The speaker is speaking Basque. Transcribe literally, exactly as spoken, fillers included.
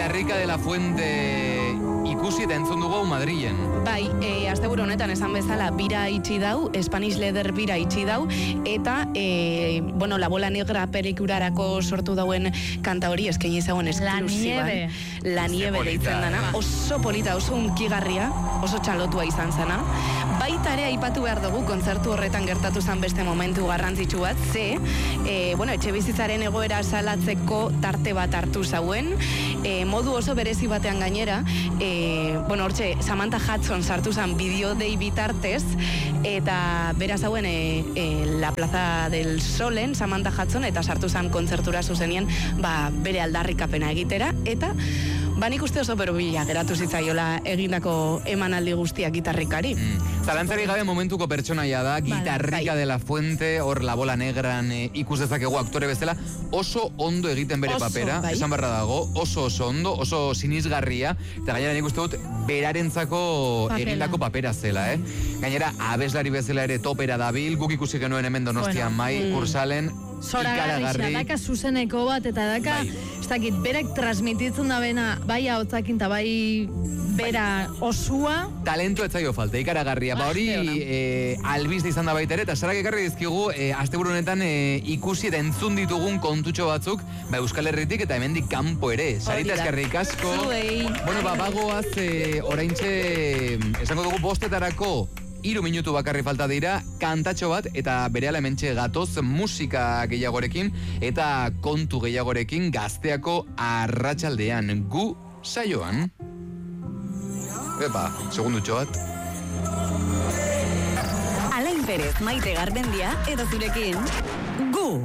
Guitarrica de la Fuente ikusi eta entzun dugu Madrilen. Bai, e, asteburu honetan esan bezala bira itxi dau, Spanish Leather bira itxi dau, eta, e, bueno, La Bola Negra pelikurarako sortu dauen kanta hori eskaini zauen esklusiban. La Nieve. La Nieve deitzen dana. Oso polita, oso unkigarria, oso txalotua izan zena. Baita ere aipatu behar dugu kontzertu horretan gertatu zen beste momentu garrantzitsu bat, ze, e, bueno, etxe bizitzaren egoera salatzeko tarte bat hartu zauen, e, modu oso berezi batean gainera, e, bueno, hortxe, Samantha Hudson sartu zen bideo dei bitartez, eta beraz hauen e, e, La Plaza del Solen, Samantha Hudson, eta sartu zen kontzertura zuzenien, ba, bere aldarrikapena egitera, eta ba, nik uste oso berobila geratu zitzaiola egindako emanaldi guztiak gitarrikari. Mm. Zalantzari gabe momentuko pertsonaia da, Guitarrica de la Fuente, hor La Bola Negran e, ikus dezakegu aktore bezala, oso ondo egiten bere oso, papera, bai. esan barra dago, oso oso ondo, oso sinisgarria, eta gainera nik uste dut berarentzako Papela. egindako papera zela, eh? Gainera, abeslari bezala ere topera dabil, guk ikusi genuen hemen Donostian Bueno, mai, mm. kursalen, Zoragarri, daka zuzeneko bat, eta daka, Bai. ez dakit, berak transmititzen da bena, bai haotzakin, eta bai bera osua. Talentu etzaio falta, ikaragarria. Ba hori, e, albizte izan da baita ere, eta sarak ekarri dizkigu, e, asteburu honetan e, ikusi eta entzun ditugun kontutxo batzuk, ba Euskal Herritik eta hemendik kanpo ere. Sarita eskerrik asko. Zuei. Bueno, ba, bagoaz, e, oraintxe, esango dugu bostetarako, hiru minutu bakarri falta dira, kantatxo bat, eta berehala hementxe gatoz musika gehiagorekin, eta kontu gehiagorekin gazteako arratsaldean gu saioan. Epa, segundutxo bat. Alain Perez, Maite Garbendia, edo zurekin, gu